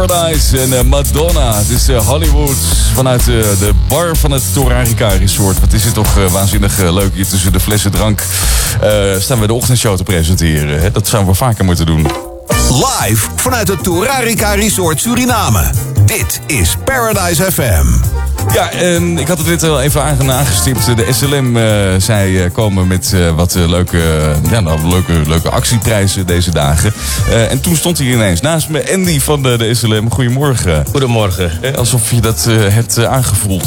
Paradise en Madonna. Het is Hollywood vanuit de bar van het Torarica Resort. Wat is het toch waanzinnig leuk hier tussen de flessen drank. Staan we de ochtendshow te presenteren. Hè? Dat zouden we vaker moeten doen. Live vanuit het Torarica Resort Suriname. Dit is Paradise FM. Ja, en ik had het net al even aangestipt. De SLM, zij komen met wat leuke actieprijzen deze dagen. En toen stond hier ineens naast me Andy van de SLM. Goedemorgen. Goedemorgen. Alsof je dat hebt aangevoeld.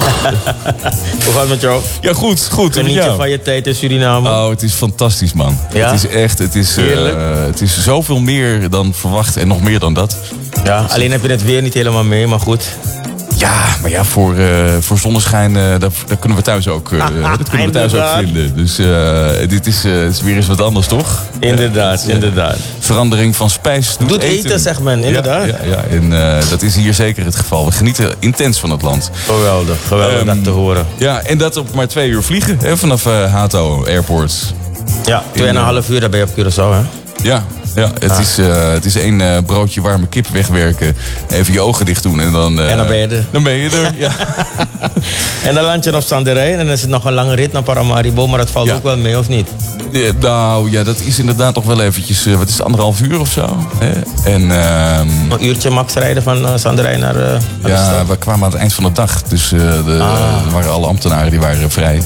Hoe gaat het met jou? Ja, goed. Geniet je van je tijd in Suriname? Oh, het is fantastisch, man. Ja? Het is echt, het is zoveel meer dan verwacht en nog meer dan dat. Ja, alleen heb je het weer niet helemaal mee, maar goed. Ja, maar ja, voor zonneschijn, daar kunnen we thuis ook, dat kunnen we thuis ook vinden. Dus dit is weer eens wat anders, toch? Inderdaad. Verandering van spijs doet eten, zegt men, inderdaad. Ja, en dat is hier zeker het geval. We genieten intens van het land. Geweldig dat te horen. Ja, en dat op maar 2 uur vliegen, hè, vanaf Hato Airport. Ja, 2,5 uur, daar ben je op Curaçao, hè? Ja, het is 1 broodje warme kip wegwerken. Even je ogen dicht doen en dan... en dan ben je er. Dan ben je er, ja. En dan land je op Sanderij en dan is het nog een lange rit naar Paramaribo. Maar dat valt ook wel mee, of niet? Ja, dat is inderdaad toch wel eventjes... wat is het, 1,5 uur of zo? Hè? En, een uurtje max rijden van Sanderij naar de stad? We kwamen aan het eind van de dag. Dus er waren alle ambtenaren die waren vrij.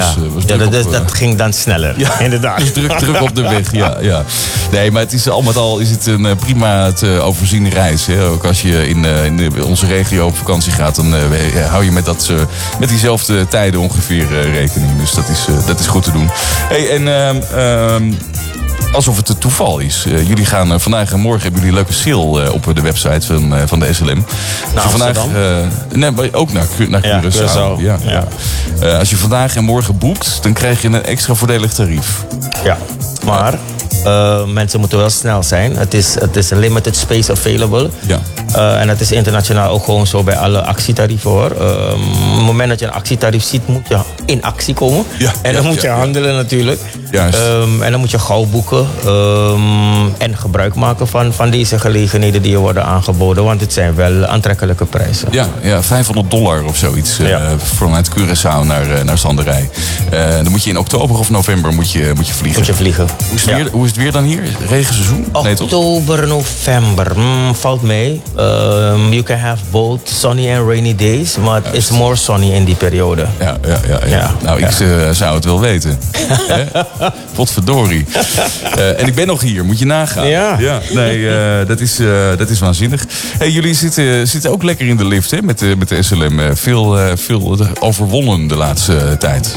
Dat ging dan sneller. Ja, inderdaad. druk op de weg, ja. Nee, maar het is al met al is het een prima te overziene reis. Hè? Ook als je in onze regio op vakantie gaat, dan hou je met diezelfde tijden ongeveer rekening. Dus dat is goed te doen. Hey, en alsof het een toeval is. Jullie gaan vandaag en morgen hebben jullie een leuke sale op de website van de SLM. Naar Amsterdam? Ook naar Curaçao. Ja. Als je vandaag en morgen boekt, dan krijg je een extra voordelig tarief. Ja, maar... mensen moeten wel snel zijn. Het is limited space available. Ja. En het is internationaal ook gewoon zo bij alle actietarieven, hoor. Op het moment dat je een actietarief ziet, moet je in actie komen. Ja, en dan moet je handelen natuurlijk. En dan moet je gauw boeken. En gebruik maken van deze gelegenheden die je worden aangeboden. Want het zijn wel aantrekkelijke prijzen. Ja, $500 of zoiets. Vanuit Curaçao naar Sanderij. Dan moet je in oktober of november vliegen. Moet je vliegen. Hoe is het weer dan hier? Regenseizoen? Oktober, november. Valt mee. You can have both sunny and rainy days. Maar it's more sunny in die periode. Ja. Nou, ik zou het wel weten. Potverdorie. En ik ben nog hier, moet je nagaan. Ja. Nee, dat is waanzinnig. Hey, jullie zitten ook lekker in de lift, hè, met de SLM. Veel overwonnen de laatste tijd.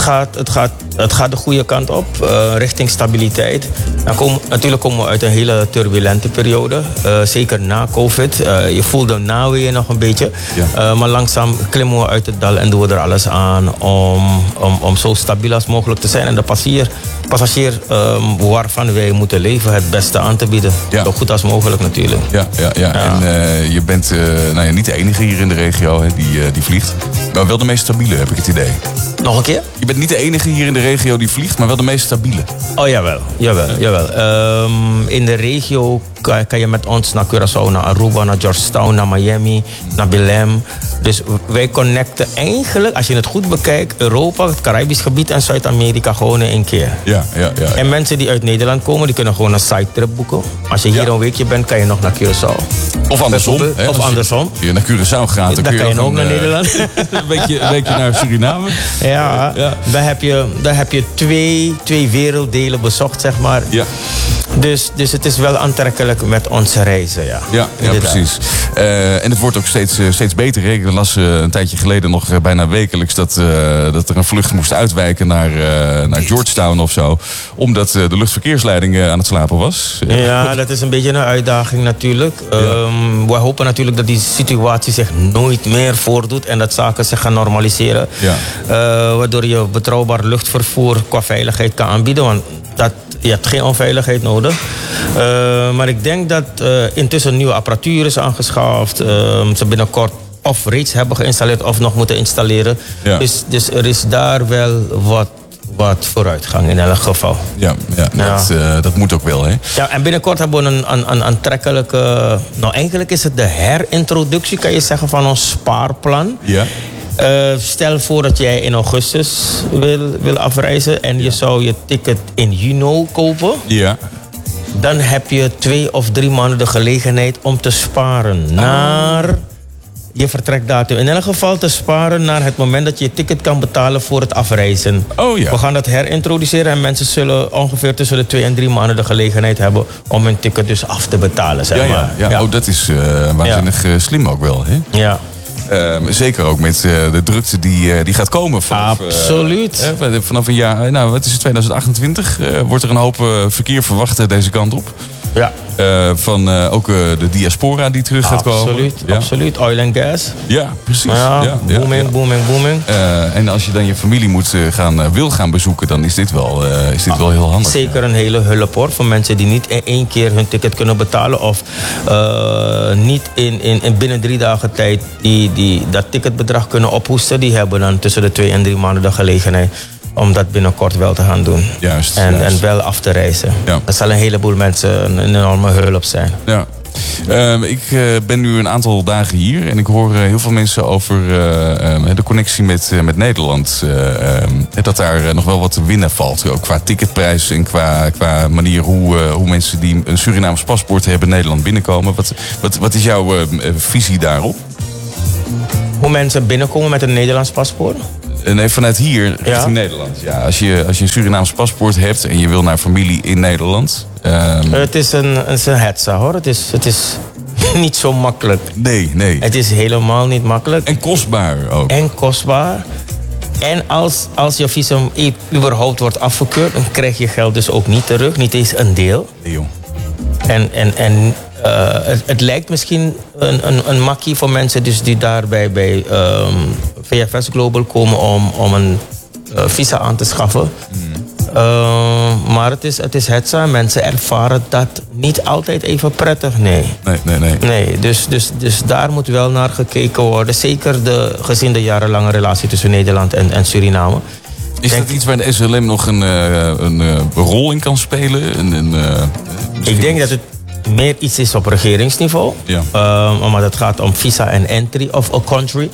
Het gaat de goede kant op. Richting stabiliteit. Natuurlijk komen we uit een hele turbulente periode. Zeker na COVID. Je voelt de naweeën nog een beetje. Ja. Maar langzaam klimmen we uit het dal en doen we er alles aan om zo stabiel als mogelijk te zijn. En de passagier waarvan wij moeten leven het beste aan te bieden. Ja. Zo goed als mogelijk natuurlijk. Ja. En je bent niet de enige hier in de regio die vliegt. Maar wel de meest stabiele, heb ik het idee. Nog een keer? Je bent niet de enige hier in de regio die vliegt, maar wel de meest stabiele. Oh, jawel. In de regio kan je met ons naar Curaçao, naar Aruba, naar Georgetown, naar Miami, naar Belém. Dus wij connecten eigenlijk, als je het goed bekijkt, Europa, het Caribisch gebied en Zuid-Amerika gewoon in 1 keer. Ja. En mensen die uit Nederland komen, die kunnen gewoon een sidetrip boeken. Als je hier een weekje bent, kan je nog naar Curaçao. Of andersom. Andersom. Als je naar Curaçao gaat, dan kun je ook naar Nederland. een beetje naar Suriname. Ja. Dan heb je twee werelddelen bezocht, zeg maar. Ja. Dus het is wel aantrekkelijk met onze reizen, ja. Ja, precies. En het wordt ook steeds beter. Ik las een tijdje geleden nog bijna wekelijks dat er een vlucht moest uitwijken naar Georgetown of zo. Omdat de luchtverkeersleiding aan het slapen was. Ja, dat is een beetje een uitdaging natuurlijk. We hopen natuurlijk dat die situatie zich nooit meer voordoet en dat zaken zich gaan normaliseren. Ja. Waardoor je betrouwbaar luchtvervoer qua veiligheid kan aanbieden. Want je hebt geen onveiligheid nodig. Maar ik denk dat intussen nieuwe apparatuur is aangeschaft. Ze binnenkort of reeds hebben geïnstalleerd of nog moeten installeren. Ja. Dus er is daar wel wat vooruitgang in elk geval. Ja. Dat moet ook wel, hè? Ja, en binnenkort hebben we een aantrekkelijke... Nou, eigenlijk is het de herintroductie, kan je zeggen, van ons spaarplan. Ja. Stel voor dat jij in augustus wil afreizen en je zou je ticket in juni kopen. Ja. Dan heb je 2 of 3 maanden de gelegenheid om te sparen naar je vertrekdatum. In elk geval te sparen naar het moment dat je je ticket kan betalen voor het afreizen. Oh ja. We gaan dat herintroduceren en mensen zullen ongeveer tussen de 2 en 3 maanden de gelegenheid hebben om hun ticket dus af te betalen. Zeg maar. Ja. Oh, dat is waanzinnig slim ook wel, hè? Ja. Zeker ook met de drukte die gaat komen. Absoluut. Vanaf een jaar, nou wat is het, 2028, wordt er een hoop verkeer verwacht deze kant op. Ja. Van ook de diaspora die terug gaat komen. Absoluut. Oil and gas. Ja, precies. Booming. En als je dan je familie wil gaan bezoeken, dan is dit wel heel handig. Zeker een hele hulp hoor. Voor mensen die niet in 1 keer hun ticket kunnen betalen. Of niet in binnen 3 dagen tijd die dat ticketbedrag kunnen ophoesten. Die hebben dan tussen de 2 en 3 maanden de gelegenheid om dat binnenkort wel te gaan doen. Juist. En wel af te reizen. Ja. Dat zal een heleboel mensen een enorme hulp zijn. Ja. Ik ben nu een aantal dagen hier en ik hoor heel veel mensen over de connectie met Nederland. Dat daar nog wel wat te winnen valt. Ook qua ticketprijs en qua manier hoe mensen die een Surinaams paspoort hebben Nederland binnenkomen. Wat is jouw visie daarop? Hoe mensen binnenkomen met een Nederlands paspoort? Nee, vanuit hier richting Nederland. Ja, als je een Surinaams paspoort hebt en je wil naar familie in Nederland. Het is een hetza hoor. Het is niet zo makkelijk. Nee. Het is helemaal niet makkelijk. En kostbaar ook. En als je visum überhaupt wordt afgekeurd, dan krijg je geld dus ook niet terug. Niet eens een deel. Nee, joh. En het lijkt misschien een makkie voor mensen dus die daarbij bij VFS Global komen om een visa aan te schaffen. Maar het is hetza. Mensen ervaren dat niet altijd even prettig, nee. Nee, dus daar moet wel naar gekeken worden. Zeker gezien de jarenlange relatie tussen Nederland en Suriname. Is dat iets waar de SLM nog een rol in kan spelen? Ik denk dat het meer iets is op regeringsniveau. Ja. Maar het gaat om visa en entry of a country.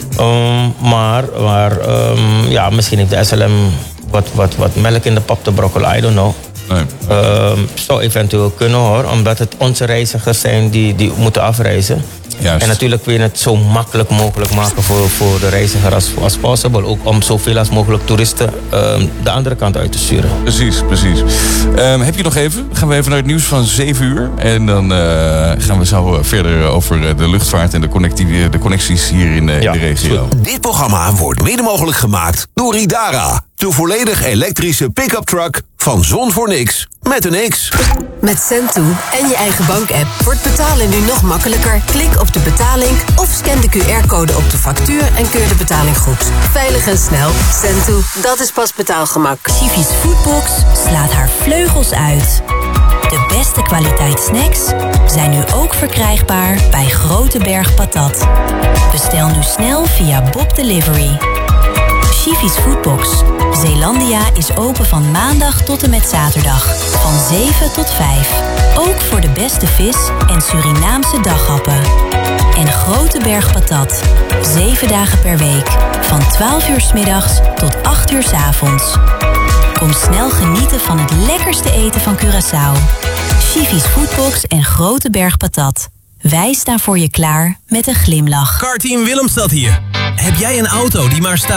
Maar misschien heeft de SLM wat melk in de pap te brokkelen, I don't know. Nee. Zou eventueel kunnen hoor, omdat het onze reizigers zijn die moeten afreizen. Juist. En natuurlijk wil je het zo makkelijk mogelijk maken voor de reiziger als possible. Ook om zoveel als mogelijk toeristen de andere kant uit te sturen. Precies. Heb je nog even? Gaan we even naar het nieuws van 7 uur. En dan gaan we zo verder over de luchtvaart en de connecties hier in de regio. Dit programma wordt mede mogelijk gemaakt door Idara. De volledig elektrische pick-up truck van Zon voor Niks met een X. Met Sendto en je eigen bankapp wordt betalen nu nog makkelijker. Klik op de betaling of scan de QR-code op de factuur en keur de betaling goed. Veilig en snel. Sendto, dat is pas betaalgemak. Chivi's Foodbox slaat haar vleugels uit. De beste kwaliteit snacks zijn nu ook verkrijgbaar bij Grote Berg Patat. Bestel nu snel via Bob Delivery. Chivi's Foodbox. Zeelandia is open van maandag tot en met zaterdag. Van 7 tot 5. Ook voor de beste vis en Surinaamse daghappen. En Grote Berg Patat. 7 dagen per week. Van 12 uur 's middags tot 8 uur 's avonds. Kom snel genieten van het lekkerste eten van Curaçao. Chivi's Foodbox en Grote Berg Patat. Wij staan voor je klaar met een glimlach. Carteam Willemstad hier. Heb jij een auto die maar staat